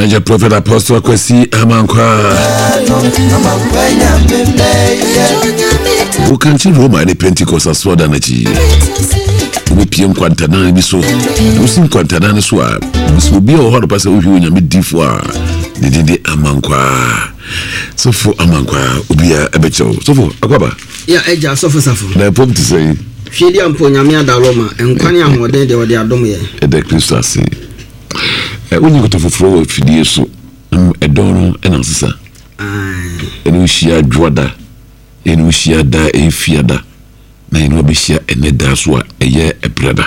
Major Prophet Apostle Kwesi Amankwa. Ukanchi Roma ni Pentecost aswada na chi. Umepiem kwantana biso. Usim kwantana ni swa. Usibi ohoro pasa uhiu nyame difwa. Didi Amankwa. Sofo Amankwa ubia ebecho. Sofo akwaba. Ya eja sofo safo. Na pom to say. Hwedi ampo nyame adaloma enkwani ahoden de wode adom ye. Ede Kristo ase. When you go to fulfill fidie so edono enasisa enu hia dwoda enu hia da efiada na enu obehia eneda so a eye ebrada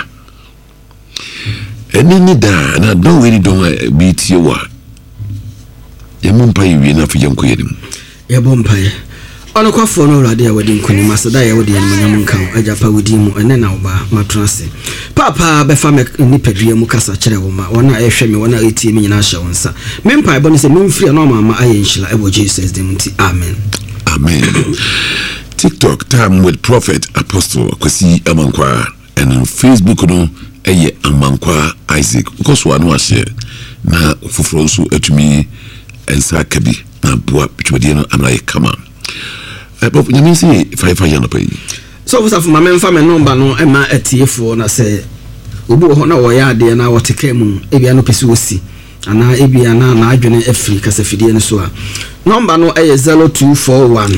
eni ni da na don we don bi tie wa yemu mpa yiwe na afye nko yenim yebo mpa ye ono kwafo no urade ya wodi nkoni masada ya wodi enu nyam nkan ajapa wodi mu ene na oba matrase papa befa me nipadua mu kasa kire wo ma wona ehwe me wona etie me nyina hye wonsa mempa ebo ne se memfiri na mama aye nhyira ebo Jesus dem ti amen amen. TikTok time with Prophet Apostle Kwesi Amankwa and on Facebook no eye Amankwa Isaac because one was here na fufuro so etumi ensa kabi na boa bitwade no amrai kama but you mean say 5 years no pay so for my memfa me number no e ma atiefo na say obi ho na wo ya ade na woteka mu ebia no pese osi ana ebia na adwene afri kasa fidie no so a number no e 0241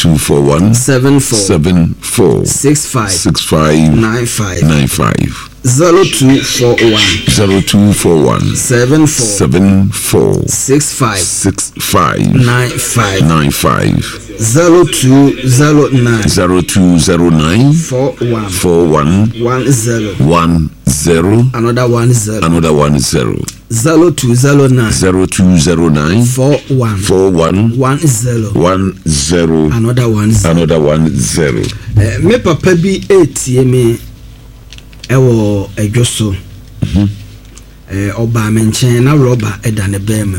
74 65 95 0241 74 65 95 0209 41 10 another 10 0209 41 10 another 10 me papa bi etie me ewo edwoso oba menchen na roba eda ne bema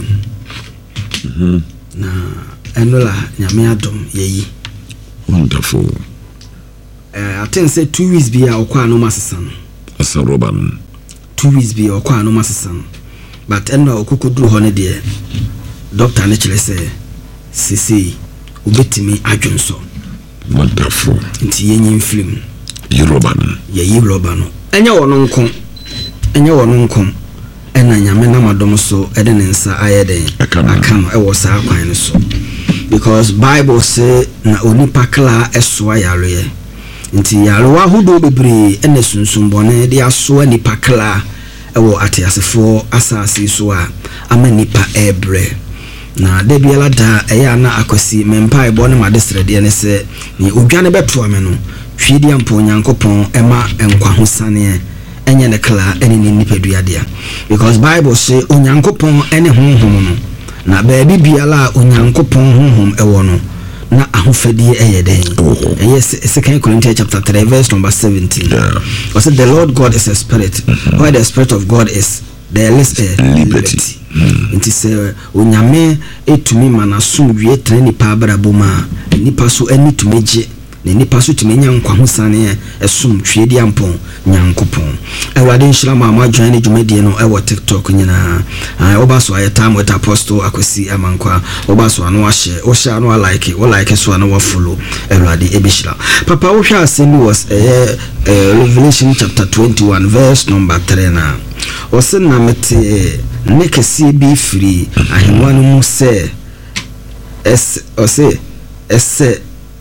na enola nyame adom yeyi wonderful I think say 2 weeks be akwa no masesan asa roba 2 weeks be akwa no masesan but eno okukuduru ho ne de doctor ne chile say sisi ubetimi adwonso wonderful nti yenyin film Yoruba no enye wono nkom ena nyame na madom so ede ne nsa ayeden akano e wo sa kwan ne so because Bible say na onipa kla esoa yare nti yare wa hudo bebre ene sunsunbone de aso anipa kla e wo atiasefo asase so a amanipa ebre na de biela da eya na akosi mempa ebo ne madesrede ne se ni odwane beto ameno hwedi ampo nyankopon ema enkwa hosane enye ne kla ene ni nipadua dia because Bible say onyankopon ene honhom no na baabi biala onyankopon honhom ewo no na ahofadie eyeden yes 2 Corinthians chapter 3 verse number 17 was the Lord God is a spirit where the spirit of God is there is a liberty. Nti se onyame etumi manasum wie treni pa abraboma nipa so ani tumeje na nipa so tumenya nkwa hosane esum twedi ampon nyankopon ewade nhyira ma join ne dwumadie no ewo TikTok nyina oba so ayeta with Apostle Akwesi Amankwa oba so anu ahye o hye anu like o like so anu wa follow ewade ebishira papa wo hwa asemi was Revelation chapter 21 verse number 3 na osena mete nekesi bi free ahemwa no mu se ese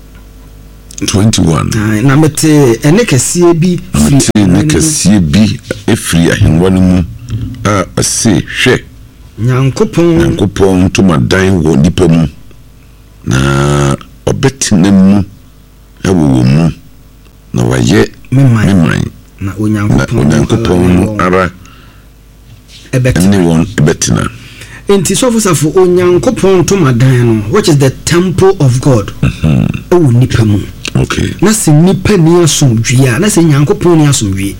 21 na mete enekesi bi free nekesi bi efri ahemwa no mu a ase hwe nyankopon to madan wo nipa mu na obetina mu ewo mu na waye memman na onyankopon ara ebetina enti sofosafo onyankopon to madan no which is the temple of God ewo nipa mu okay na se nipa ni asomdwia na se nyankopon ni asomdwie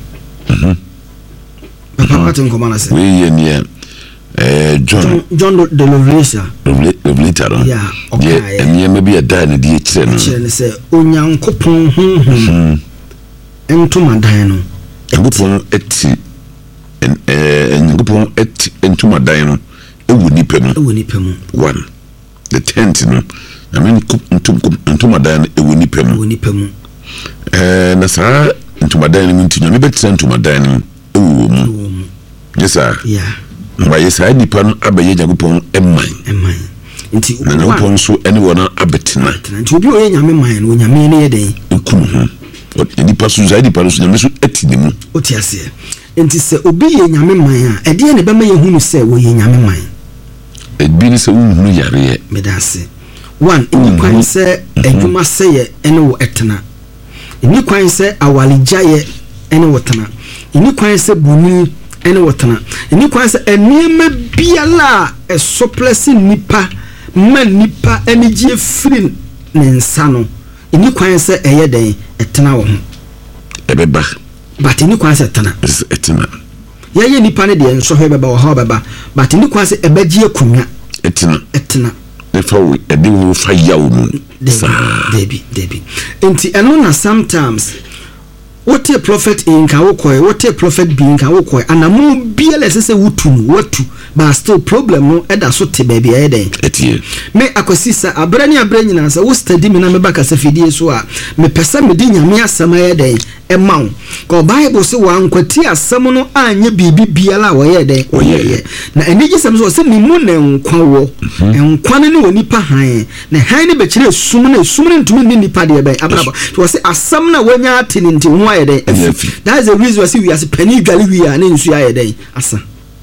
papa watin komana se we ye ne John the Revelation yeah okay enya maybe a die na die kire no se onyankopon ento madan no nyankopon eti ento madan no ewu nipem one the tent no I mean ntomadan ewu nipem na saa ntomadan no ntinyo me betra ntomadan no ewu mu yes sir yeah ba yes I nipa no abaye Nyankopon emman nti na Nyankopon so ene wona abetena nti obi oye nyame man no nyame ne yeden ekunu ho nipa so za nipa so nyame so atini mu otiase nti se obi ye nyame man a ede ne bema ye hunu se wo ye nyame man ebi ni se hunu yare medase one ni kwan se adwuma se ye ene wo etena ni kwan se awaligya ye ene wo tena ni kwan se buni ene wo tena ni kwan se eniema biala esoplesi nipa man nipa enigye firi ne nsa no ni kwan se eye den etena wo ho ebeba but ni kwan se etena ye nipa ne de enso hwe beba wo ha beba but ni kwan se ebagye akunwa etena nefa we ede wo fa yawo mu debi enti eno na sometimes what a prophet in kawokoi what a prophet being kawokoi anamu biele sese wutunu watu but still problem no eda so te baby eden etie me akosisa abrani nyina sa wo study me na me baka sa fidie so a me pesa me di nyame asama eden e mawo ko bible se wa nkwati asam no anye bibi biala wo eden oyeye na eniji sam so se ni mu na nkwa wo nkwa ne woni pa han na han ne be kire sum ne ntumi ni nipa de be abraba so se asam na wanya atini nti ho that's the reason we are penny dwale wi a na nsu ayeden asa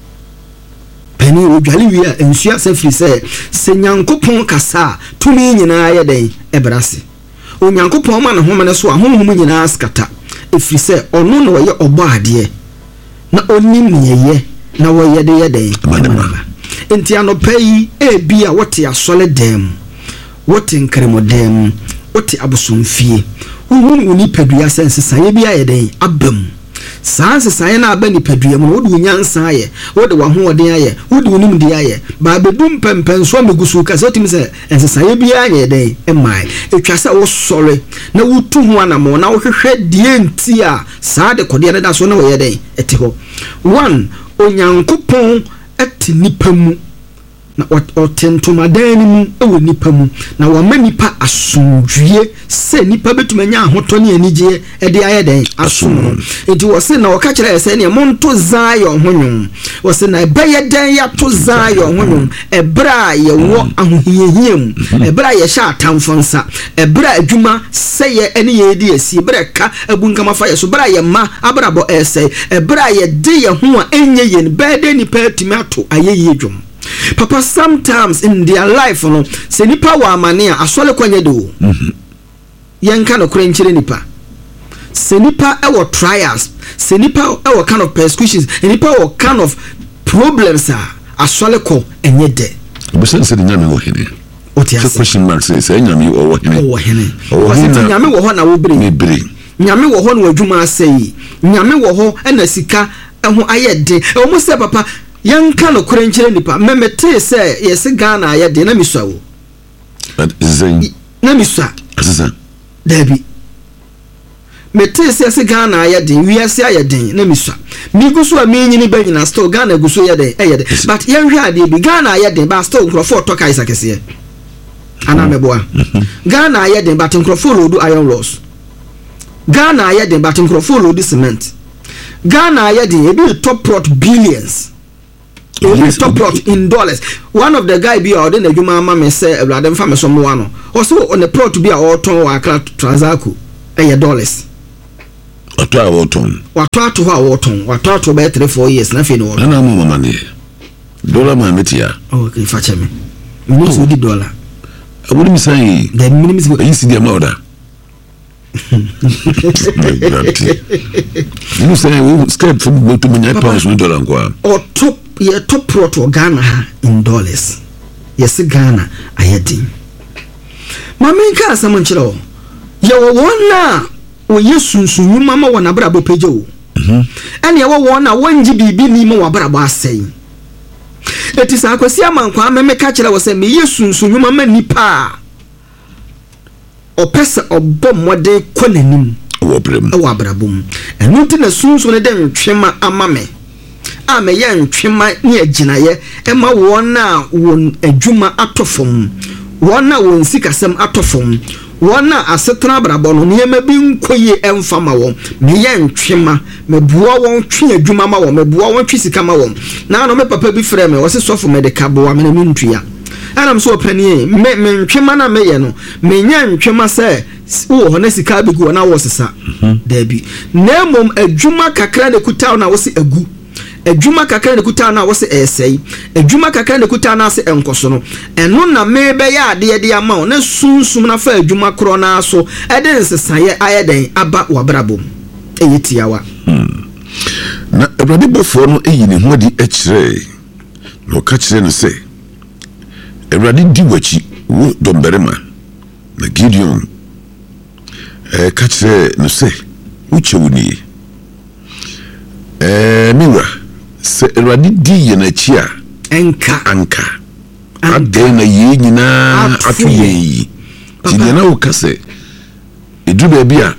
penny dwale wi a nsu asa firi se Nyankopon kasa tumi nyina ayeden ebrase o Nyankopon ma ne ho mane so ahomhom nyina askata efiri se ono na woye obo ade na onim niyeye na woye de yeden enti anopai ebi a wote asole dem wote nkremo dem wote abosomfie woni padua sense saye bia yeden abam sanse saye na aba ni padua mu wodi nyansa aye wodi wa ho oden aye wodi onim de aye ba bedum pempen so megusu ka so tim se ense saye bia yeden emai etwasa wo sore na wutu ho anamo na wo hwehwe die nti a saa de kode na da so na wo yeden eti ho one Onyankopon ati nipa mu na otentomadani mu ewo nipa mu na wo ma nipa asomdwie se nipa betumanya ahotone anigye ede ayeden asom enti wo se na wo ka kire se ne monto Zion honwom wo se na bayeden ya to Zion honwom ebra ye wo ahohiehiem ebra ye sha atamfonsa ebra adwuma se ye ene ye di esi ebra ka abunkama fa ye so bra ye ma abrabo ese ebra ye de ye ho a enye ye bede nipa timato ayeye dwom Papa, sometimes in their life, no, se nipa wa amania asole kwanye do. Yanka no krenchire nipa. Se nipa ewo trials, se nipa ewo kind of persecutions, nipa ewo kind of problems asole ko enye de. Obusan se nyame wo hene. Otiase. So question mark se nyame wo hene. Wo hene. Wo nyame wo ho na wo bere. Nyame wo ho na wadwuma asai. Nyame wo ho na sika eho ayede. E wo se papa yanka no krenchire nipa memete se yesi Ghana ya de na miswa wo na miswa asesa dabi mete se yesi Ghana ya de wiase ya de na miswa miguso a menyini banyina store Ghana guso ya de but yanhwe ade bi Ghana ya de ba store nkrofo to kai sakese ana meboa Ghana ya de but nkrofo lodu iron rods Ghana ya de but nkrofo lodu cement Ghana ya de ebi top plot billions top plot in dollars. One of the guy be out in the Juma mama say Bladem family someone. Also on the plot to be our ton or transaku $1. What our ton? What to our ton? What to about 3-4 years? Nothing. No more money. Dollar my metia. Okay, fetch me. $1. I wouldn't say the minimum you see the mother. You say we scared from go to £1 $1 or top ye top plot or Ghana in dollars. Yes, Ghana ayedin. Mama nka asam nchiro. Ye wo wona o yesunsu mama wona brabo pejo. Ene ye wo wona wanji bibi ni ma wa brabo asai. Eti sa akwasi amankwa meme ka kire wo se me yesunsu mama nipa. Opesa obom wode konanim. Wo brem. Wo brabom. Enu ti na sunsu ne den twema amame. a me ye ntwema ne aginaye ema won na won adwuma atofom won na won sikasem atofom won na asetena brabo no ne ma bi nkoye emfama won me ye ntwema me buo won twe adwuma ma won me buo won twe sika ma won na no me papa bi frɛ me wo se sofo medical bo wa me na ntwia anam so opani me ntwema na me ye no me nya ntwema se wo na sika bi go na wo sesa da bi na mom adwuma kakra de kuta na wo se agu adwuma kakra ne kuta na wo se esei adwuma kakra ne kuta na se enkoso no eno na me be ya ade de ama na sunsum na fa adwuma kro na so ede nsesaye ayeden aba wabrabom eyetiawa na Awurade bofo no eyi ne ho di akire no ka kire no se Awurade di wachi wo domberema na Gideon ka kire no se uchewuni miwa se Awurade di ye na chi a anka ade na ye nyina atu ye ti na wo ka se edu ba bia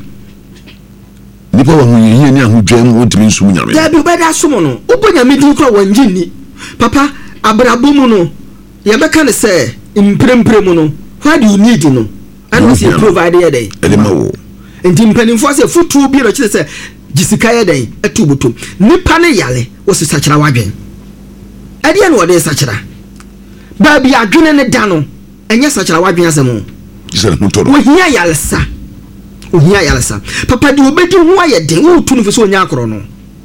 nipa wa hunye ni ahudwam wotimi nsum nyame da bi beda som no obonya medi kro wanjini papa abrabo mu no ye beka ne se imprempre mu no what do you need no and we provide ye dey elema wo enti mpanimfo se futu bi ro kire se jisika ye dey etubutum nipa ne yale wo se sachira wadwen ade no wode sachira ba bi adwene ne da no enye sachira wadwen asemo jisana mutoro wo hia yalesa ohia yalesa papa di obedi ho ayeden wo tu no fe so nya akro no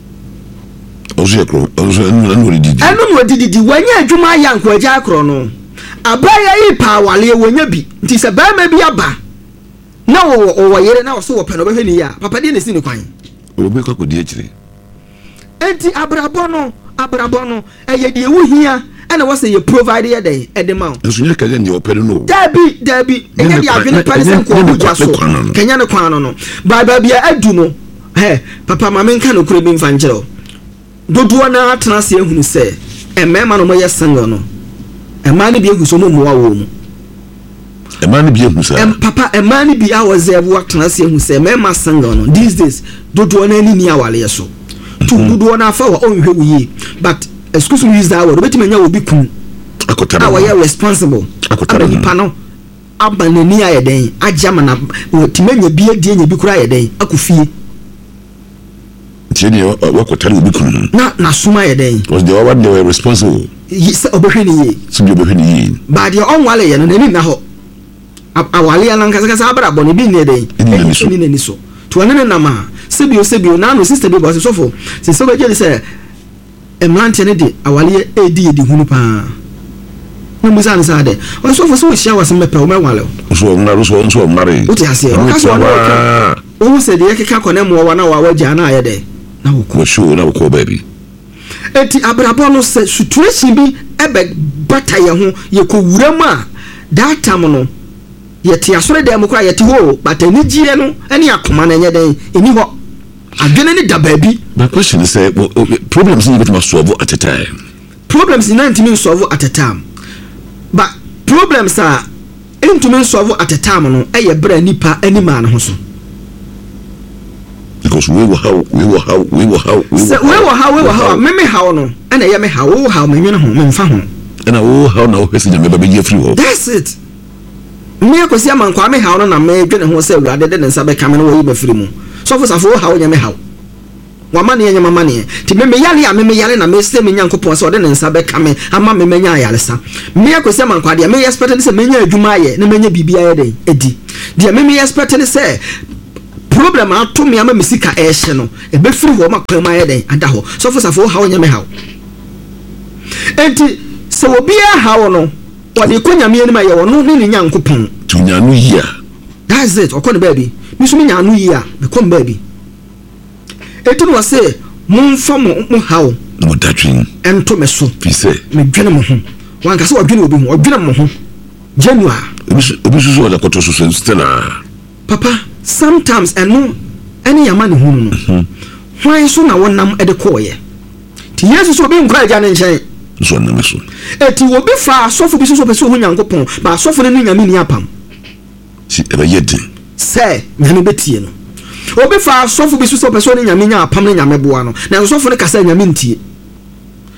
ozo akro ozo anu didi wanya adwuma yanko agya akro no abaya yi pa wale wonya bi nti se ba ma bi aba na wo yere na wo so wo pe no be hwani ya papa di ne si ni kwan obi kwa kodi akire enti abrabo no eye de wo hia ana wo se ye provide ye dey edema nso nye kaje ne opere no dabi enya di adwene pare ko buja so kenya ne kwan no ba bia adu no papa ma menka no kure bi mfa ngere dodo na atena se ehunu se emema no moye sango no ema ne bi ehu so no mowa wo mu ema ne bi ehu sa papa ema ne bi awozebu atena se ehunu se emema sango no these days dodo na ni awale ye so tu dodo na afa wa onhwe wuyi but excuse me use that word beti menya obi kun akotara wa responsible akotara ni pano abanani ayeden ajama na timenya bi adi enya bi kura ayeden akufie tieni wakotara obi kun na suma ayeden was the one they were responsible yes obehweni ye so obehweni ye ba de onwale ye no nani na ho awale ya nanka kasa abra boni bi ne den ni nani so to anene na ma sebio na no sister bi boss so fo se so be je se emrante ne de awale edi hunu pa na musa nsa de o so fo so hia wase mepe o menwale so mare o ti ase o ka so o se de yekeka kone mo wa na wa waja na aye de na wo ko show na wo ko baby eti abrabo no se situation bi ebe bata ye ho ye ko wuram a that time no ye ti asore de mo kra ye ti ho bata ni jire no ene akoma na nye den eni ho adwene ni da baby. My question is problems you get must solve at a time. Problems in 90 minutes solve at a time. But problems are into men solve at a time no e ye bra nipa any man ho so. Because we will how me how no and e ye me how me nwene ho me mfa ho. And how na o pese nyame ba be free ho. That's it. Me akosi amankwa me how no na me dwene ho se Awurade de nsa be kame no wo yi ba free mu. So for safo how nyame how wama ne nyama mane ti me yale ya me yale na me se me nyankopon se ode ne nsa be kame ama me menya yale sa me akosi amankwa de me expect se menya adwuma aye na menya bibia ye den edi de me expect se problem ato me ama mesika ehye no e be free ho makwan ma ye den ada ho so for safo how nyame how enti se obia how no ode ko nyame ni ma ye wono ne nyankopon tu nyanu yia that's it okon baby misumi nyanu yia me kom baby etu no se mumfa mo hawo mo datwin ento me so fi se me dwene mo ho wan ka se odwene obi ho odwene mo ho genua obi so da koto so stena papa sometimes eno any yama ne hunu no hwan so na wonam ede koye ti yesu so obi nkwa agya ne nchen so na me so eti obi fa asofo bi so pese ho nyankopon ba asofo ne nyame ni apam si ebe yedi se nyame betie no obi fa asofo bi so pese ne nyame nya apam ne nyame boa no na asofo ne kasa nyame ntie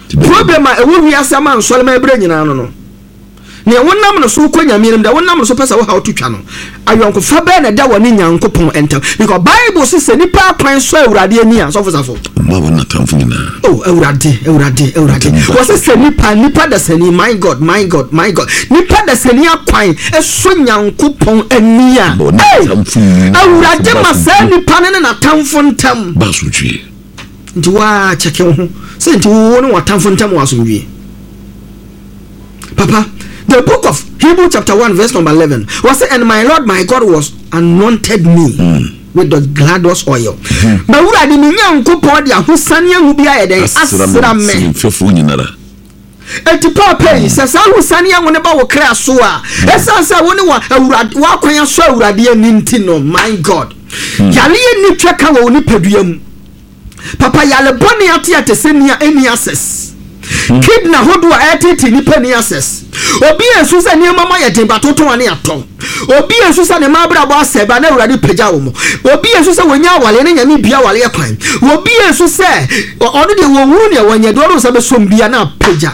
problem a ewu wi asama nsole ma ebre nyina no ne wonam no so kwanya minim da wonam no so pesa wo how to twa no ayonko fa be na da woni nyankopon enta because bible says nipa kwan so awurade ani a so fosafo ma wona tamfo nyina awurade wo se nipa da sani my god nipa da sani akwan eso nyankopon ani a awurade ma sa nipa ne na tamfo ntam ba so twie nti wa cheke ho se nti wo no watamfo ntam wa so wie papa. The book of Hebrews chapter 1 verse number 11 was and my Lord my God was anointed me with the gladness oil. But who are the nyankopon dia husania hu bia yeden asra me fefo nyinara eti papa yi sasa husania woni ba wo kra so a esasa woni wa awurade wa kwan so awurade ani nti no my God yale ni tweka wo ni paduam papa yale boni ate atesenia any access kidna hodo a etiti ni pani access obi ensu se ni mama ye temba toto ane aton obi ensu se ne mabra bo aseba na awurade pagya wo mo obi ensu se wonya awale ne nyame bia wale ye kwan obi ensu se ono de wo hu ne wanya do ro se be som bia na pagya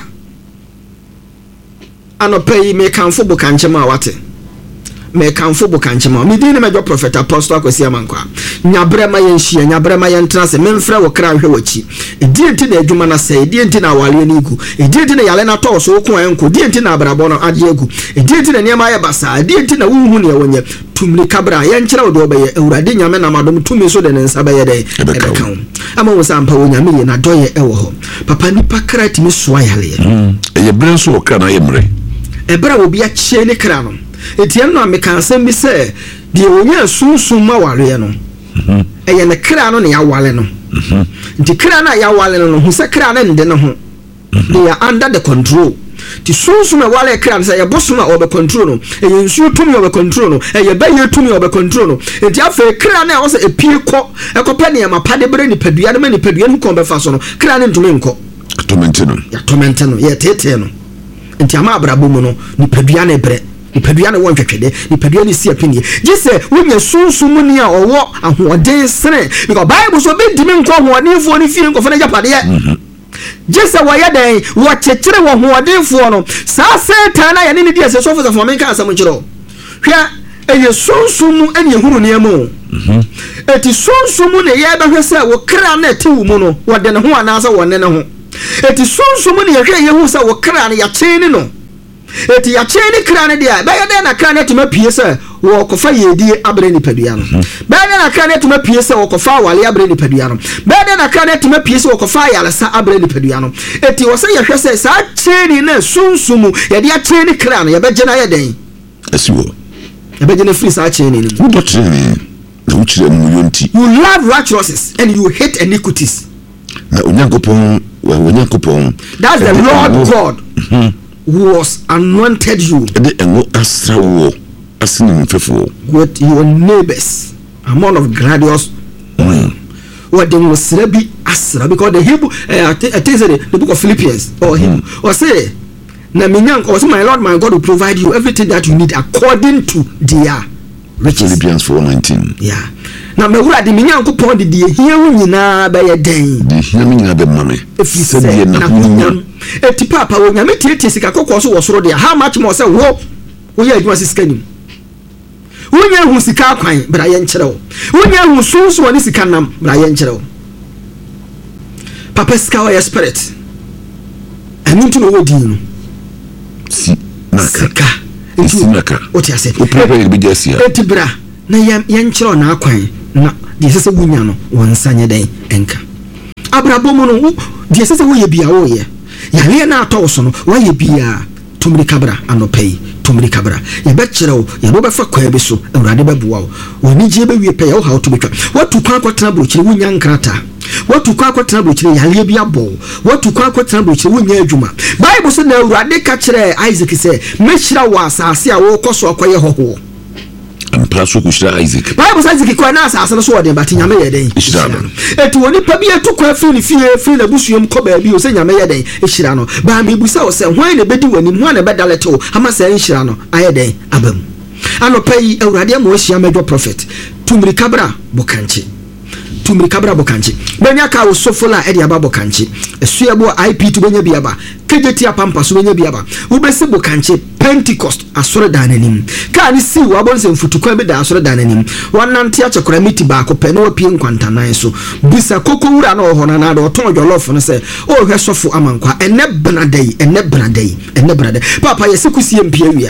anopai me kanfo bo kanchema wate me kanfo bo kanchema me din me jo prophet apostle Kwesi Amankwa nyabrema ye nhia nyabrema ye ntra se memfra wo kra hwe wachi edienti na adwuma na se edienti na awale na igu edienti na yale na to so ko enko edienti na abrabo no age egu edienti na niam aye basa edienti na wuhu ne wonye tumli kabra ye nkyera wo do be ye awurade nyame na madom tumi so de ne nsa be ye de ebeka ama wo sampa wo nyame ye na doye ewo ho papa nipa kra timi so ayale ye bren so kra na ye mre ebra obi a chie ne kra no etiam no ameka asem bi se de onya sunsun ma ware no eye ne kra no ne ya wale no nti kra na ya wale no hu se kra na nde no ho they are under the control ti sunsun ma wale kra no se ye bosuma obe control no eye nsu tumi obe control no eye baye tumi obe control no nti afa kra na o se epie ko ekopa ne ma pade bre ni padua no ma ni padua no ko be fa so no kra ne ntumi nko tormente no ye tete no nti ama abrabo mu no ni padua na bre ni padua na won twetwede ni padua ni si apini gise wonya sunsumu ni a owo ahoden sene because bible so be dimi nko ahodenfo ni fie nko fa na japade gise wo ye den wo chekere wo ahodenfo no sa satan na ye ni die se so for for men kan asam kiro hwa eye sunsumu eni ehuru ne emu eti sunsumu ne ye be hwese wo kra na eti wo mu no wo de ne ho anasa wo ne ho eti sunsumu ne ye hwe ye hu se wo kra na ya cheni no eti ya cheni kra ne dia be ye de na kra ne tuma pie se wo kofa yedi abre ni padua no be de na kra ne tuma pie se wo kofa wale abre ni padua no be de na kra ne tuma pie se wo kofa yalesa abre ni padua no eti wo se ye hwe se sa cheni na sunsumu ye de ya cheni kra ne ye be gena ye den asiwo ye be gena free sa cheni ni wo cheni na wo chire mu yonti you love righteousness and you hate iniquities na onyankopon that's the Lord God who was anointed you with your neighbors among of gladious what they will be asra because the Hebrew I think the book of Philippians or him or say na minyank or say my Lord my God will provide you everything that you need according to their riches. Philippians 4:19 yeah na me wura de minyanko pon de hia hu nyina ba ye den de hia nyina be mame efise na hu eti papa wo nyame tietie sika kokko so wo soro de how much more say wo ye adwuma sika nim wo nya hu sika kwan bra ye nkyere wo nya hu sunsu woni sika nam bra ye nkyere wo papa sika wo ye spirit enu nti no wo din no si naka enti naka o ti ase o prepare be jesia eti bra na ye nkyere na akwan na de sese wunya no wonsanye den enka abrabo mu no de sese wo ye bia wo ye yale na ato so no wo ye bia tumri kabra anopai tumri kabra ye be kyerɛw ye bo be fa kwa bi so awurade be boa wo woni je be wie pe ye wo ha to betwa watu kwa akotena brochire wunya nkrata watu kwa akotena brochire yale bia bo watu kwa akotena brochire wunya adwuma bible say na awurade ka kyerɛ Isaac say mehyira wo asase a wo koso akoye hoho ampaso kushira Isaac bible says Isaac kwa na asase no so wode bati nyame ye den eti woni pa bi etu kwa fi ni fie na busuom ko ba bi o se nyame ye den ehira no ba mi busa o se hwan na bedi wani hwan na bedaleto ama se ehira no aye den abam anopai awurade mo ahia medwo prophet tumri kabra bokanche tumiri kabra bokanchi benya ka osofola e dia babo kanchi esuebo IP to benya biaba kejeti apampa so benya biaba ubesi bokanchi Pentecost asore dananim ka ni si wabonse mfutukwa be da asore dananim wanante achekora miti ba ko pe na opie nkwantanan so bisa kokowura na ohona na do ton jollof no se o hwe sofo amankwa ene bradai papa yesekusie mpia wia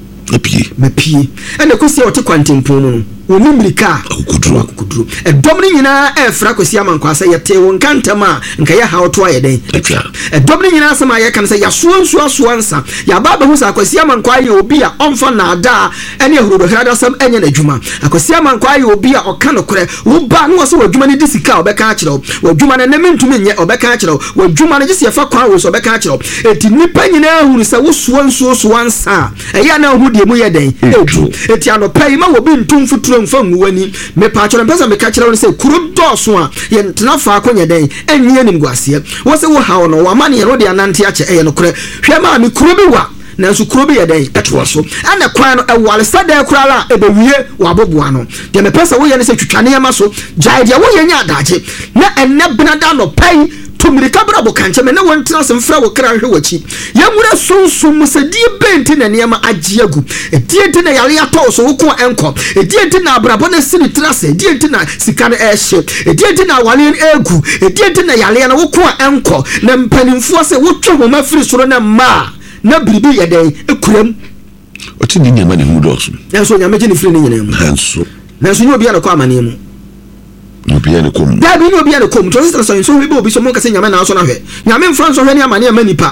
mepie ene kusie ote kwantempo no woni mrika akudru edomni nyina efra kwasi amankwa se yete won kantama nka ye hawto ayeden edomni nyina asema ye kan se yaso ansa ya baba hu sa kwasi amankwa ye obi a omfa na ada ene ehuru hada sam enye na djuma akwasi amankwa ye obi a oka no kore wo ba no so wadjuma ne disika obeka akire wadjuma ne mentumi nye obeka akire wadjuma ne gise fa kwa wo so obeka akire eti nipa nyina ehuru se wo so ansa eya na hu de mu ye den eti anopai ma wo bi ntumfuturo mfamu wani me pa choro mpesa me ka kire woni se kuro doso a ye ntena fa akonya den enye nim guase wo se wo hawo no wa mane ye ro de anante ache eye no kure hwe ma me kuro bi wa na so kuro bi ye den etwo so ana kwan no ewale sada kura la ebewie wa boboa no de me pesa wo ye ne se twitwane ya maso jai de wo ye nya adaje na enne benada no pai tumiri kabra bokanche me na wontra se mfra wo kra hwe wachi yamura sunsum se die benti na niema agiagu edienti na yale ato so wo ko enko edienti na abrabo na sini trase edienti na sika na ehye edienti na wale egu edienti na yale na wo ko enko na mpanimfo se wo twe ho mafiri soro na ma na biribi yeden ekuram oti ni nyama ne hu doso enso nyama je ni firi ni nyina hanso na so nyobi ana ko amane mu obi ane kom da bi no obi ane kom to so we be obi so mo kase nyame na so na hwe nyame mfran so hwe ne amane amanipa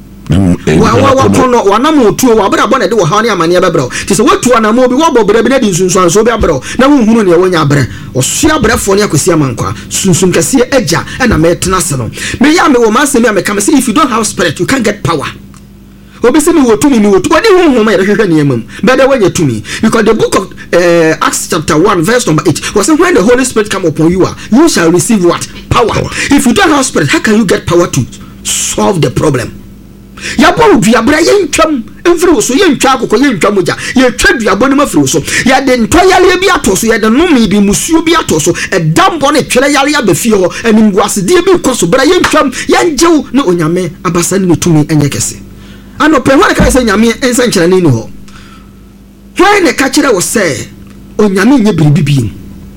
wa kono wana mo tuo wa bra bo na de wo ha ne amane abebro ti se watu ana mo obi wo bobra bi na di sunsun so obi abro na wo hunu ne wo nya abre osu abrefo ne akosi amankwa sunsun kase eja na metena se no me ya me wo ma se me ameka say if you don't have spirit you can't get power obi se me wo tumi me wo tu odi hu ma yehwehwe ne yamam better when you tumi because the book of Acts chapter 1 verse number 8 was when the Holy Spirit come upon you you shall receive what power. If you don't have spirit, how can you get power to solve the problem? Ya bo duabra yentwam emfiri so yentwa akoko yentwa moja ye twa duabo ne mafiri so ya de ntoyale bi atoso ya de nomi bi musuo bi atoso edambo ne twere yale ya befie ho animguase die bi koso bra yentwam yanjew ne onyame abasa ne metumi enye kese ano pe hwane ka se nyame ensa nkyere ne ni ho hwan ne ka kire wo se onyame nye biribibi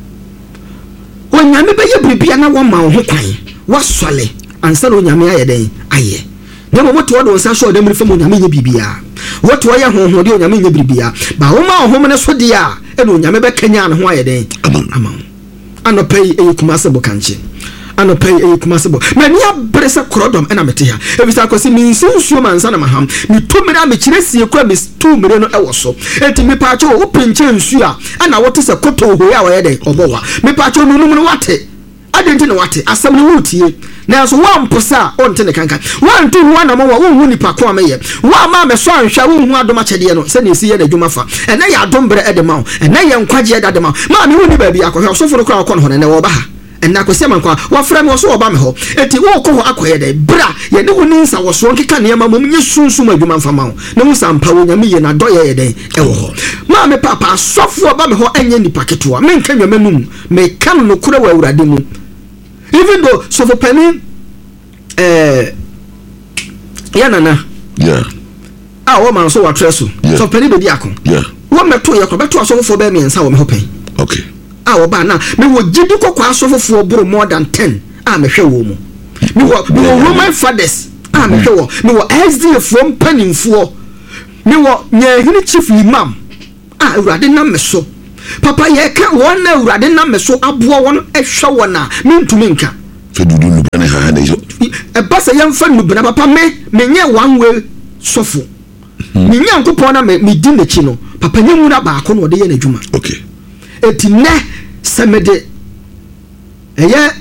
onyame be ye biribia na wo ma ho kwan wasole ansa no onyame aye den aye demo moto wo do nsa so dem rifam onyame nye bibia woto wo ye honhode onyame nye bibia ba wo ma ho ne so de a e no onyame be kanya ne ho aye den amam ano pay e kumase bokanche ano pay e kumase bo mani abresa krodom e na mete ha ebisa kwasi mi nsuo mansa na maham mi tumira me kire sie kwa mi tumire no e wo so enti mi paacho wo pinche nsuo a ana wote se koto ho ya wo ye den obowa mi paacho no no wate adenti na wate asam ne wutie na so wamposa onte ne kankan wantu hu na mo wo hu nipa ko ameye wa ma me so anhwa wo hu adoma chede no se ne si ye na dwuma fa ene ya dombre edema ene ye nkwaje edadema ma me hu ni ba bi akohwe so foro kwa no ne wo ba ha ena kwesi amankwa wa fra me so wo ba me ho eti wo ko ho akoye de bra ye ne hu ni nsa wo so nkeka ne ma mom nye sunsum adwuma mfa ma ho ne hu sampa wo nyame ye na doye ye de e wo ho ma me papa sofo ba me ho enye nipa ketewa me nka nwa manum me kan no kura wa awurade mu even though so for penny nana wo man so wa treso so penny be di akon wo meto ye ko beto asofo be me nsa wo me ho pen okay wo ba na me wo gidi kokwa asofo bro more than 10 me hwe wo mu me wo Roman fathers me hwe wo me wo SDF from pennyfo me wo nyahini chief imam urade na me so papa ye ka won na urade na me so aboa won ehwe won na mentumi nka fedudu nu bana ha na iso e basa yemfa nu bana papa me nye one way sofo me nya nkopon na me di nechi no papa nyemu na ba ko no de ye na dwuma okay etine semede eye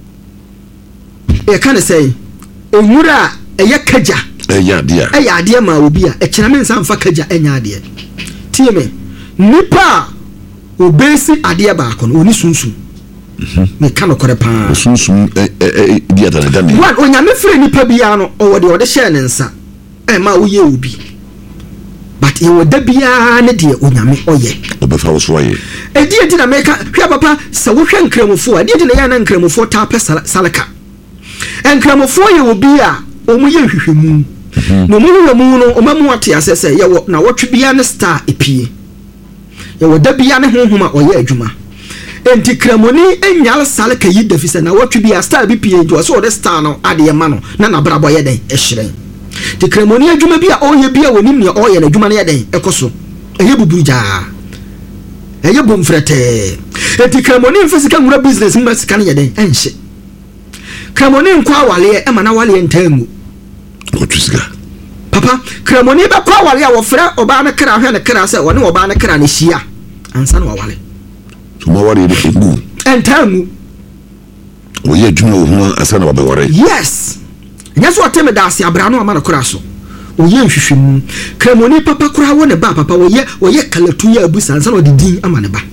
kan say enwura eye kaja eya ade ma obi a ekira me nsa mfa kaja enya ade tie me nipa obesi ade ba ko no oni sunsun me kan okore pa sunsun dia dan wan onyame fere nipa bia no o de share ne nsa ma wo ye obi but you da bia ne de onyame oye obefa wo so aye edi edi na meka hwa papa se wo hwe nkramofo edi edi na ya na nkramofo ta pe salaka nkramofo ye obi a omu ye hwehwemu no mu no omamu ate asese ye wo na wotwe bia ne star epie ye wo da bia ne honhoma oye adwuma enti kramoni enyal salaka yi defise na wotwe bia star bi pie jo so de star no ade ye ma no na brabo ye den ehyiren ti kramoni adwuma bia oye bia woni ne oye na adwuma ne ye den ekoso eye bubuja eye bomfrete enti kramoni mfisika ngura business mbasika ne ye den enhye kramoni nkwa wale e ma na wale entamu otusiga papa kramoni be kwa wale a wo fra oba na kra hwe na kra se woni oba na kra na hia ansa na wale so mo wale de egu entamu oye adwuma wo ho asa na wabe ware yes nyaso ateme da ase abra no ama na kra so oye hwehwemu kramoni papa kra wo ne ba papa oye kalatu ya abusa ansa na din ama ne ba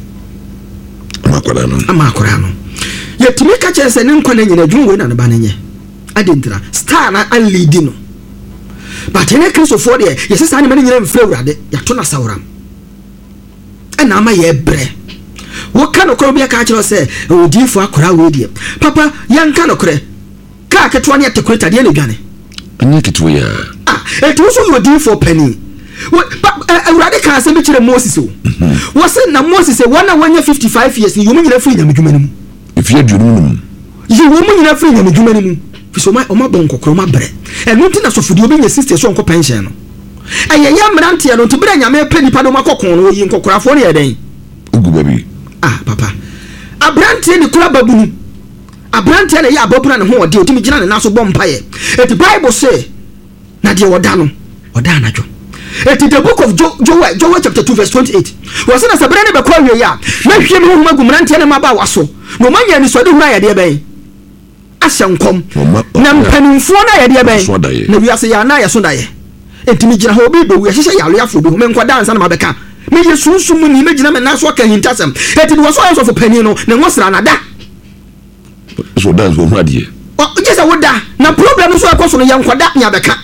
ama kra no yetimi ka chese ne nkwa na nyina dwunwe na ne ba na nye adentra star na alidi no but ene kristo for de yesesa ne mane nyina mfra urade yato na sawram ena ama ye bre wo ka no kro bia ka kire se odifo akora wo die papa yanka no kre ka keto ne tekureta de ne dwane anya keto ya eto so odifo pani urade ka se bi kire Moses o wo se na Moses wana wanya 55 years yomu nyina firi nyamedwuma ne mu if you do no yomu nyina firi nyamedwuma ne mu so my oma bon kokoro ma bre enu ti na sofudi obi nya sister so nko pension no eye ya mrante no to bre nyame pani pa do makokon no yi nkokorafo ne yeden ugu baby papa abrante ni kura babunu abrante ne ya abopuna ne ho ode otimi gina ne naso bom paye eti bible say na de oda no oda na jo eti the book of Joel chapter 2 verse 28 was na sabre ne be kwa wie ya na hwie me ho magumrante ne maba waso no manya ni so de hu na yede ben asyankom na mpanimfo na yede ben na wiase ya na yeso daye entimi gina ho bi be wi hye yale afo bi ho me nkwada ansa na mabeka me yesunsum ni me gina me na so ka hintasem eti do so so for pani no na ngosra na da so dance wo hade o jesa woda na problem so akoso no yankwada nya beka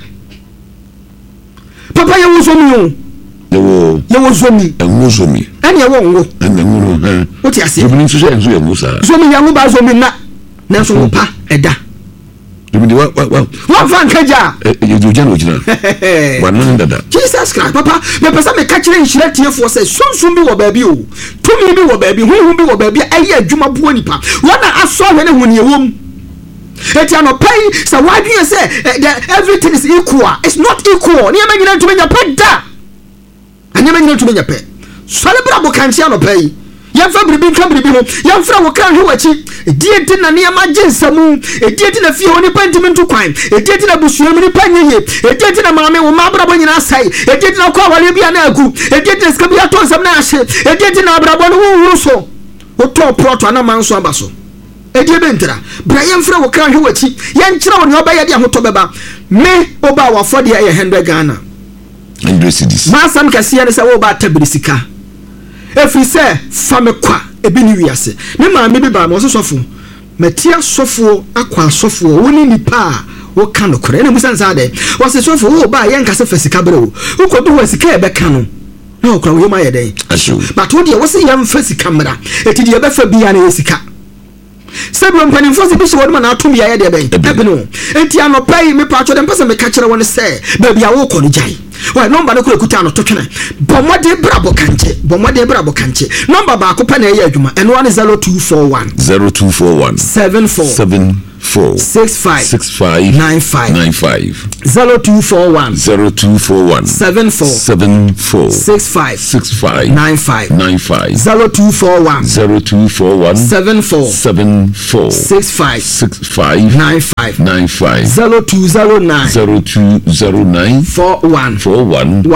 papa ye wozomi o ye wozomi enwozomi ani ye wongo enworo o ti ase zomi nso enzo ye musa zomi yangu ba zomi na so pa eda zomi di wa fan kaja ye joja no jina wanan dada Jesus Christ papa me pesa me ka kire nhire tiefo se sunsun bi wo baabi o tumi bi wo baabi huhu bi wo baabi aye adwuma buo nipa wana aso hwe ne huni ewom eti ano pay sa wadwe se everything is equal. It's not equal. Ni amanyina ntumenya peda anya amanyina ntumenya pe celebra bo kanchi ano pay yamfa bribi nka bribi ho yamfra wo kan hwachi edieti na ne amagensamu edieti na fie oni pantimentu kwan edieti na busuamu ni panyeye edieti na maame wo mabra bo nyina sai edieti na kwa wale bia na agu edieti na skabi atonsam na ahye edieti na abrabo no wuru so wo to proto na manso abaso edie bentra bra yamfra wo kan hwachi yankyira wo ne obaye de ahoto beba me oba wa fode ye 100 Ghana 100 cedis masam kase ne se wo ba tabrisika efri se fame kwa ebi ni wiase me maame bi ba mo sofo metia sofo akwa sofo woni nipa wo kan no kore na musan sa de wo se sofo wo ba ye nkase fasika bre wo ukodu wo sika e be kan no na okra wo ma ye den ashu but wo de wo se yam fasika mra eti de be fa bia na yesika sebro mpanimfo se bi se wo na atom ya ye de ben ebino enti anopai me pa cho de mpese me ka kire wo ne se ba bia wo ko no jai wa number no kura kuta no totwene bomode brabo kanche number ba ko pa na ye adwuma eno 0241 74 65 95 0241 74 65 95 0241 74 65 95 0209 41 10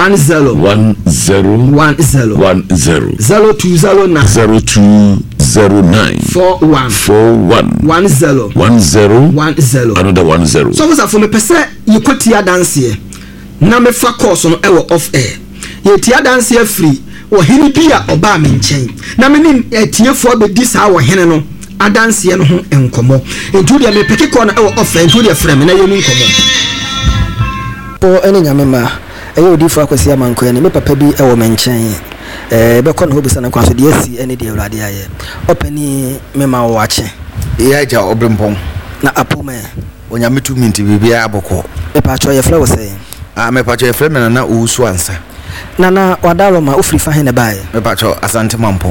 another 10 so was for me pese you kwatia dance na me fa course no e off air ye tia dance free wo hini bia oba me nchen na me ni etiefo be di sa wo hene no adanse no ho enkomo entu dia me peke ko no e off air entu dia frame na ye ni enkomo po ene nyame ma ɛyɛ odifo akwasi amanko ya ne me papa bi ɛwɔ menkyɛn bɛkɔ no ho bisa na kwaso de asi ɛne de awurade ayɛ ɔpani me ma wo akye ya ja obrempon na apome onyame tu minti bibia abɔkɔ me pa cho ye fla wo sɛ me pa cho ye fla me na owusu ansa na wadalo ma ofri fa he ne bae me pa cho asante mampon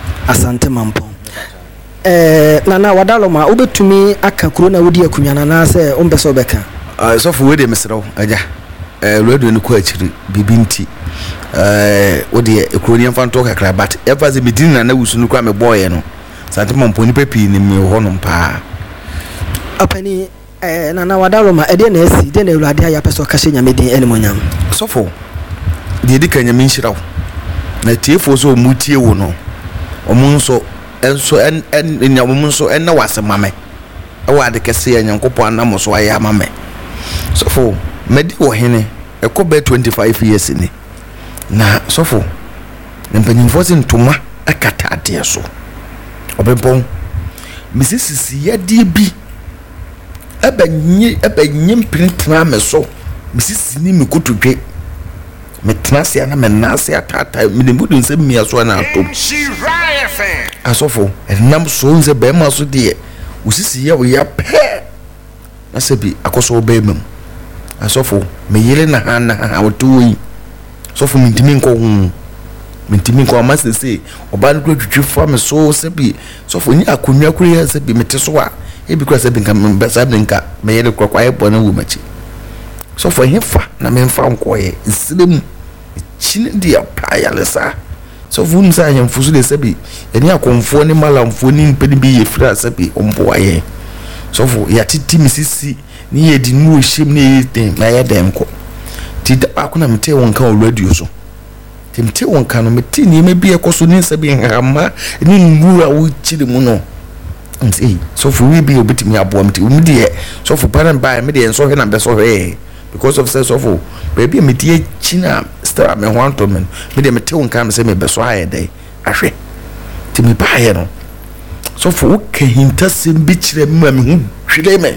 na wadalo ma obetumi aka kuro na wodi akunya na sɛ ombe so beka so for we de mesrew aja radio no ko akiri bibinti wodi ekuro ni mfanto kakra but ever ze medin na wusu no kwa me boye no sante mampon ni papi ni me ho no mpa apani na wadalo ma ede na asi de na awurade aya peso ka hye nyame din enimonyam so for de di kan nyame nhiraw na tiefo so mutie wo no omunso enso en nyamunso en na wasemame awade kese yankopo anamo so aya mame so for medi wo hene ekobe 25 years ni na so for mpanyimfo se ntoma akatade so obempon misisisi yade bi ebanyi mpintena me so misisi ni mikotodwe metnase ana menase atata minimudu nse mia so na atom asofo enam so nze be ma so de usisi ye wo ya pe na sebi akoso be mem asofo meyele na ha wotoyi sofo mintimi nko amasese oba no twetwe fa me so sebi sofo ni akonwa kure ya sebi mete so a ebi kura sebi nka mbasa nka meyele kwakwa ebo na wo machi sofo hefa na memfa nkoye nsirem chine dia payalesa so vun sa yemfusu de sebi eni akonfo ni malamfo ni mpedi bi ye fra sebi ombo aye so fu ya titi misisi ni ye di nu ohim ni ye na ye dem ko ti da akuna mete won kan o radio so ti mete won kan no mete ni me bi ekoso ni sebi hama ni ngura wo chiri mu no nti so fu we bi obetimi abo mete mi de so fu paran ba me de enso he na be so he because of sense of baby me tie china star me wanto me de me te won kan se me be so aye dai ahwe ti me ba ye no so for okay hintasem bi kire me hu hwede me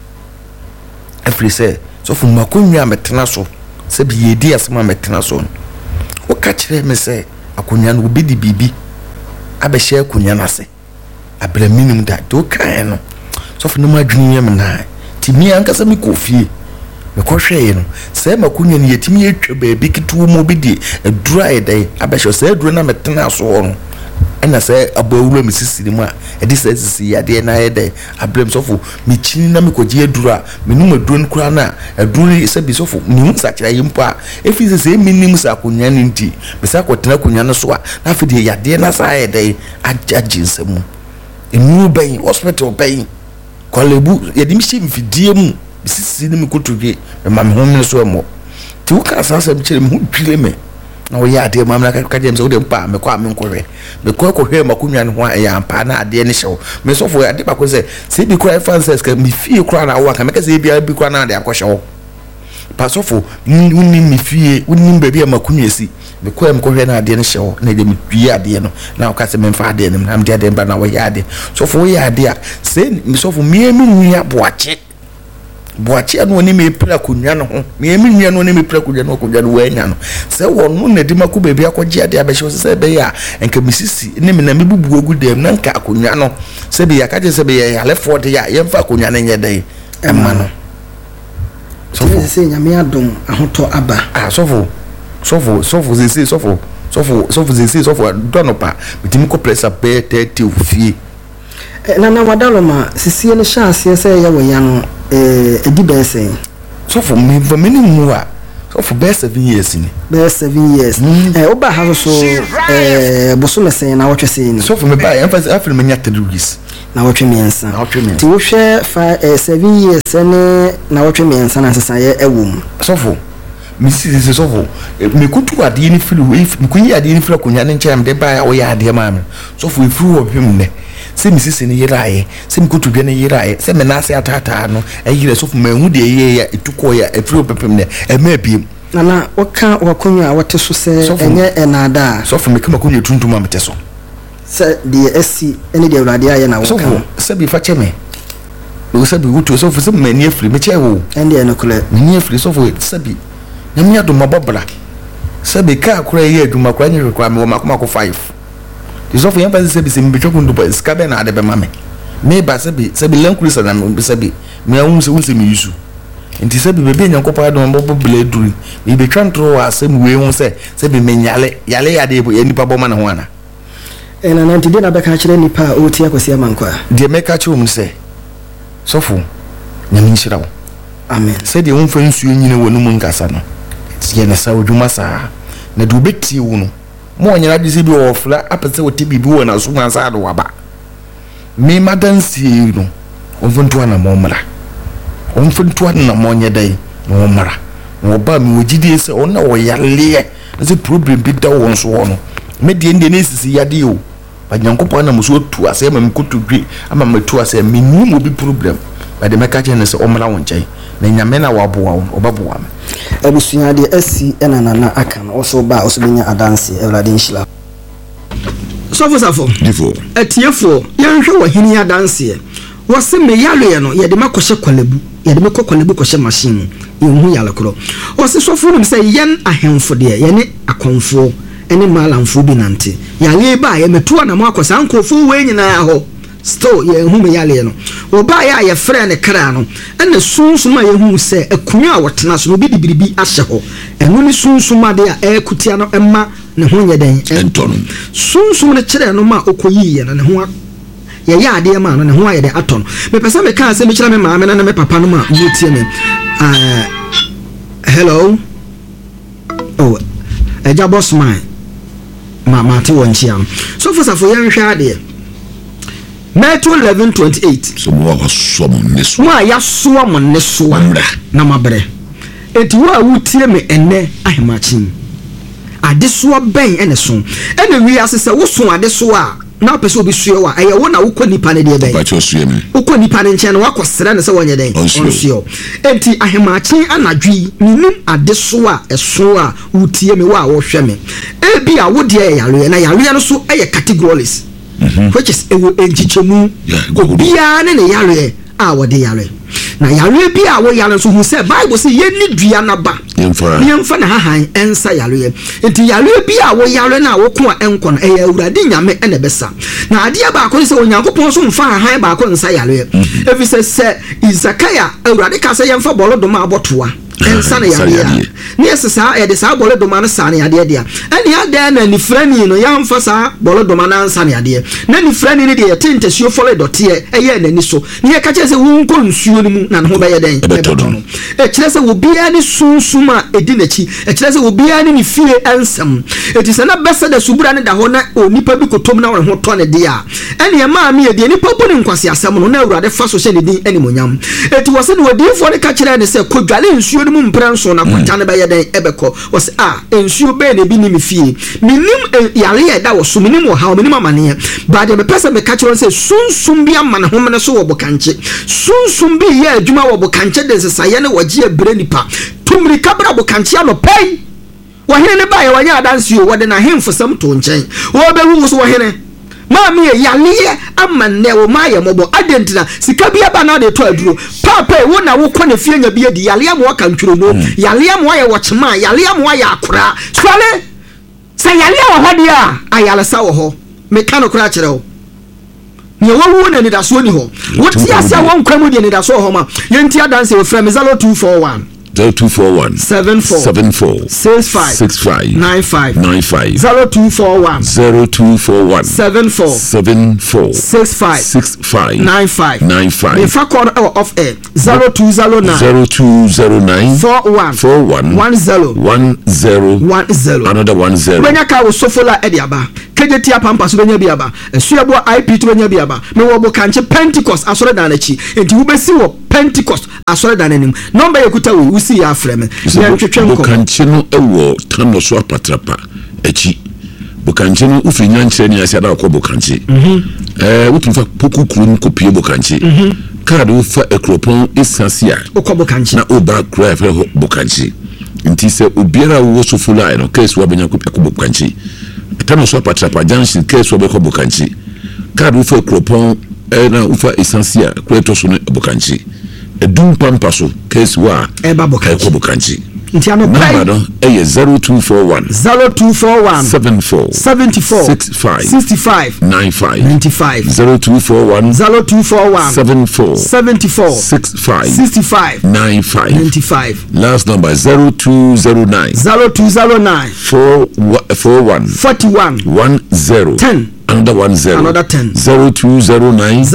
afri se so for makonwa metena so se bi yedi asema metena so o ka kire me se akonwa no bi di bibi abehye akonwa na se abra minimum da do kan no so for no madwun yem na ti mi ankasa mi kofie me kohwe no se makonwa ni yetimi etwa baabi kitu mo bi di adura edai abehye se adura na metena so no ena se abawura misisi mu a edi se sisi yade na yede ablem sofo mi chini na mi koje adura menum adura nkura na adura se bi sofo mi hu sakira yimpo a efi se minim sa akonwa ni nti me sa akotena akonwa no so a na afide yade na sa yede ajinsemu enu ben hospital ben kolebu yede mi shim fidie mu misisi ni mi kotodwe me ma me hu so emo ti wo ka sa se mi kire me hu twile me na wo ya ade mamla ka dem so de mpa me kwa me nkohwe me kwa hwe makunwa ne ho ya mpa na ade ne hyew me so fo ade ba ko se bi kwa fanses ka mi fie kwa na wo ka me ka se bia bi kwa na ade akohyew pa so fo unni mi fie unni ba bia makunwa si me kwa me kohwe na ade ne hyew na de mi dwie ade no na wo ka se me mfa ade ne na me de ade ba na wo ya ade so fo wo ya ade a se me so fo mi emi nua boache anu oni me pra kunwa no ho me emi nua no oni me pra kunwa no kunwa no wanya no se wonu na di maku bebi akogye ade abehye se be ya enka misisi ne me na me bubu ogu dem na nka kunwa no se be ya kaje se be ya lefo de ya yemfa kunwa no nye dai emma no sofo se nyame adom ahoto aba sofo zesi sofo donopa bitimi ko pressa be 30 ofie na wadaloma sisi ne chance se ya wo ya no edi bese sofo me vamini mu a sofo be 7 years ni be 7 years oba ha so boso mesen na wotwe sen ni sofo me ba emphasize afri me nya 3 years na wotwe miensa ti wo hwe 7 years ne na wotwe miensa na sesa ye ewom sofo misisi sofo me kutu ade ni firi me kunyi ade ni firi kunya ne nkyem de ba ya wo ya ade ma me sofo ifiri wo hwem ne se misisi ne yirae se mikutu bia ne yirae se me nase atata no eyire sofo manhu de ye ya etuko ya efiri pepem ne ema biem na woka wakonwa wote so se enye enada sofo me kama konwa tuntuma mete so se de esi ene de awrade aye na woka sofo se bi fa cheme wo se bi wutu sofo se me ni efiri me che wo ende ene kule me ni efiri sofo se bi nyamnya do mabobra sabe ka akura ye adwuma kwa nyi kwa me makoma 5 disofo yan pa se bi se mbetwa kundu pa ska be na ade be mame me ba sabe lankrisa na me sabe me ahun se wuse me yusu nti sabe bebe nyankopa do mbobo bleduru me be twantro asem we hu se sabe me nyale yale ya de nipa bo ma na ho ana ena nanti de na be ka kire nipa o ti akwasi amankwa de me ka kire mu se sofo nyame nhyira wo amen se de won fa nsuo nyine wonu mu nkasa no ye na sa odwuma sa na do beti wo no mo nyara de se bi wo fla apese wo te bibi wo na so mansa do waba me madansi no onfuntu na mo mra onfuntu na mo nyedai no mra no ba mi wogidi se ona wo yale se problem bi da wo nso wo no me de ende ne sisi yade o ba nyankopo na muso tu ase ma mkotodwe ama matu ase me ni bi problem ba de meka che ne se omra wo nkyai na nyame na waboa wo obaboa me abusua de asi ena na aka no so ba so benya adanse Ewrade nhyira sofo difo etiefo yanhwe wo hini adanse wo se me yalo no ye de makɔhye kwalebu ye de makɔkwalebu kɔhye machine yehu yalo kro wo se sofo no se yen ahemfo de ye ne akonfo ene malamfo bi nante yale ba ye meto na mo akosa ankofo we nyina ho still ye hu me yale no wo ba ya ye frɛ ne kra no ene sunsuma ye hu se akunwa wotena so bi dibiribi ahye ho enu ni sunsuma de a ekutia no emma ne ho nye den entono sunsum ne kyerɛ no ma okoyi ye na ne ho ye ya ade ma no ne ho aye de atono me pesa me kan se me kyerɛ me maame na me papa no ma wotie me hello oh eja boss man ma te won chia so for yenhwe ade Matthew 11:28 so mo wa so mo neso ma ya so mo neso na mabre enti wa wutie me enne ahemachin ade so ben ene so ene wi ase se wo so ade so a na pese obi sue wa eye wo na wo kɔ nipa ne de ben ba cho sue me wo kɔ nipa ne nkyɛn no wakɔsrɛ ne se wonye den onsue enti ahemachin anadwi minim ade so a ɛso a wutie me wa wo hwɛ me ebi a wo de yare na yare no so eye categories which is ewo enchichemu obia ne yare a wo de yare na yare bi a wo yare so hu se Bible say ye ni dua na ba yemfa na hahan ensa yare enti yare bi a wo yare na wo ko a enko na e Awurade nyame ene besa na ade ba ko se Onyankopɔn so mfa hahan ba ko nsa yare efi se Izakaya Awurade ka se yemfa bolodoma abotoa ensa na yare ne yesesa e de sa bolodoma na sa na yade dia ene ade na ni frani no yamfa sa bolodoma na nsa na yade na ni frani ne de yetentasuo fole dote eye na ni so ne ka che se wo nko nsuo ni mu na ho be yeden e kire se wo bia ni sunsuma edi na chi e kire se wo bia ni fie ansam eti se na besa da subura ne da ho na onipa bi kotom na wo ho to ne de a ene ma mi e de nipa bu ni nkwase asam no na Awurade fa so hye ne din eni monyam eti wo se ne wodifo ne ka kire ne se kodwale nsuo ni mu mpranso na kwanta ne be yeden ebeko wo se nsuo be ne bi ni mi fie minim yare da wo so minim wo ha minim amane ba de me pesa me ka kire se sunsum bi amane ho mene so wo bokanche sunsum bi ye adwuma wo bokanche de sesaye ne wagie bre nipa tumri kabra bokanche no pay wo hene ne ba ye wanya adansi o wode na hemfo sam to nchen wo be wu so wo hene ma me yale amane wo ma ye mobo adentina sika bia ba na de to aduro papa wo na wo kɔ na fie nya bia di yale am wo ka ntwuro no yale am wo ye wo chema yale am wo ya akora swale sa yale wo ho dia ayale sa wo ho me ka no kora kyerɛ wo ye wo na ni da so ni ho wo ti ase won kwamu de ni da so ho ma ye nti adanse we frame 0241 0241 74 65 95 0241 74 65 95 if I call off air 0209 41 10 another 10 when you call sofola ediaba kejetia pampas benya biaba esuabo IP to benya biaba me wo bokanche Pentecost asore dan achi enti wo besi wo Pentecost asore dan anim number yekuta wo usi ya frame ya ntwetwe nko bokanche no ewo tano so apatrapa achi bokanche no ufiri nyankyere ni asia da akọ bokanche wotumfa pokukuru nkopie bokanche card wo fa ekropon esasia okọ bokanche na oba kra fa bokanche nti se obiara wo so fulai no case wo benya kopia ko bokanche tano so apatrapa junction case wo be ko bokanche card wo fa ekropon na wo fa esasia kra to so no bokanche edum pampa so case wa eba bokanche bokanche Ntiano number no 0241 74 65 95 0241 74 65 95 last number 0209 41 10 another 10 0209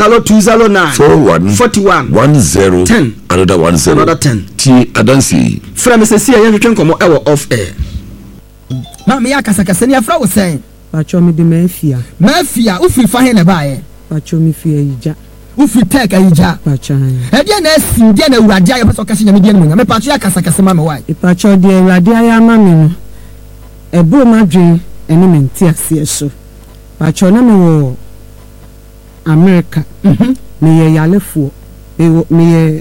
41 10 another 10 T adansi from sesi ya yɛhwehwɛ nkɔmɔ ɛwɔ off air ma me akasakasa ni afra wo sɛn pacho me de mafia ufi fa he ne baaye pacho me fia yija ufi tek ayija pacho ɛdeɛ na asi deɛ na awurade ayɛ pɛsɛ ɔkasa nyame deɛ no nyame pacho akasakasa ma me why pacho de awurade ayɛ ama me no ɛburo madwen ɛne me nti ase so pacho na me wɔ America me yɛ yalefoɔ me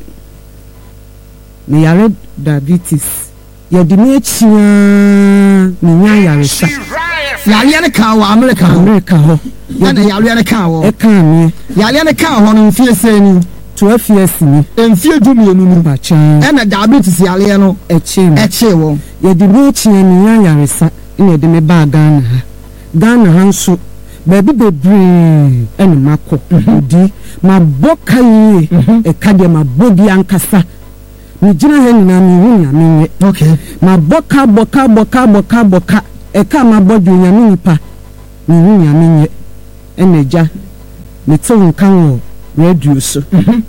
yare diabetes yɛde me akyia me nya yaresa yale ne ka wɔ America hɔ na yale ne ka wɔ ɛka me yale ne ka hɔ no mfie sɛ ni 12 years ni mfie du me nu pacho ɛna diabetes yale no ɛkye wɔ yɛde me akyia me nya yaresa ina yɛde me ba Ghana ha nso baby bebree ɛne makɔ odi mabɔ kaye ɛka deɛ mabɔ bi ankasa megyina ha nyinaa mehu nyame nyɛ mabɔ ka ɛka mabɔ de nyame nipa mehu nyame nyɛ ɛna agya metew nka wɔ radio so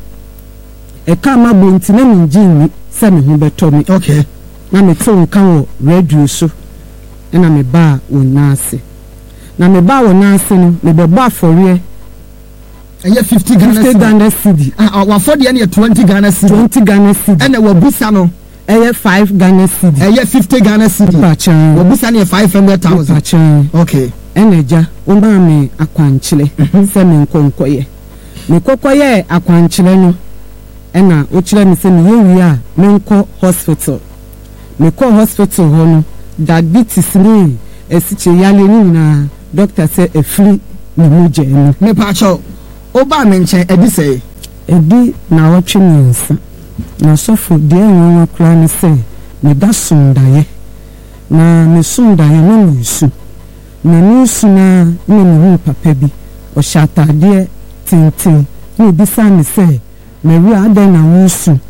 ɛka mabɔ nti na mengye nni sɛ me ho bɛtɔ me na metew nka wɔ radio so ɛna mebaa wɔ naase na me ba wo nanse no me be bo aforiye eye 50 Ghana cedi wa aforiye na 20 Ghana cedi ena wa busa no eye 5 Ghana cedi eye 50 Ghana cedi wa busa na 500,000 okay eneja o ba me akwankyele se me nkonkoye me kokoye akwankyele no ena o kire me se me yewi a me nko hospital me ko hospital ho no diabetes ni esiche yale ni na doctor say a free ni muje ni me pacho oba me nche edi say edi na wotwe nsa na sofo de enwa kura ni say me da sundaye na me sundaye no nsu na nsu na me hu papa bi o shatade tintin ni bisa me say me wi adan na nsu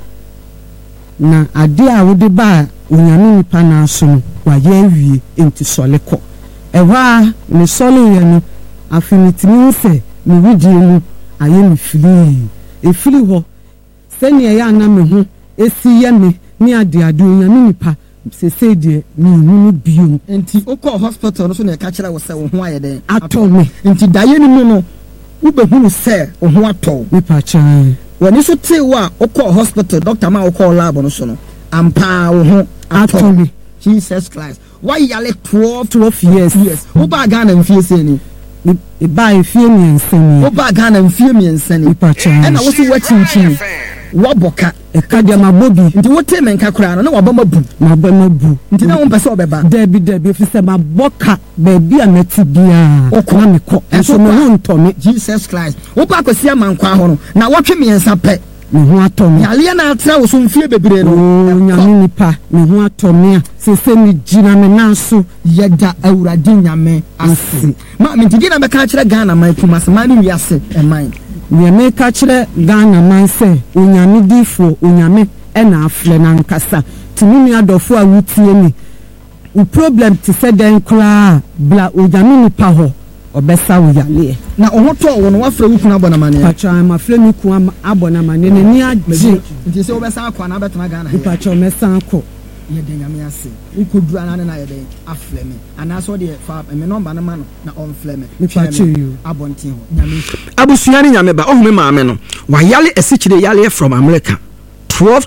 na ade a wo de ba onyame nipa na so no wa ye awie enti sole ko ewa me sole ye no afinitimi se me widie mu aye me fili ho sene ya na me ho esi ye me ni ade onyame nipa sese de ni hu biom enti okọ hospital no so na ka kira wo se wo ho aye den ato me enti daye ni mu no wo behunu se wo ho ato nipa chan woni so te wa okọ hospital doctor ma okọ lab no so no ampa wo ho ato me Jesus Christ why yale 12 years wo ba Ghana mfie se ni e ba efie mi ensani wo ba Ghana mfie mi ensani nipa chan e na wo so wachinchin wo boka e ka dia mabobi nti wo te menka kura no na wo ba mabu nti na wo mpese obeba debi fi se maboka baby ameti bia okona me ko enso me ho ntome Jesus Christ wo ba kwasi amankwa ho no na wo twe me ensa pe me ho atome yale na atra wo so mfie bebre no nyame nipa me ho atome a sese mi gina me nanso yeda awurade nyame ase ma me tigi na me ka kire Ghana man kuma se man wi ase e man me me ka kire Ghana man se onyame difo onyame e na afle na nkasa timi adofo a wutie ni u problem ti se den kra bla onyame nipa ho obesa wo yale na ohoto wo no wafra wukuna abonamane pacha ma fre mi ku abonamane ne ni agye nti se obesa akwa na betena Ghana pacha mesa akọ ye de nyame ase ukodura na ye de afle me ana so de fa me number na ma no na on fle me pacha you abontin ho nyame abusua ni nyame ba ohumi maame no wa yale esichire yale from America 12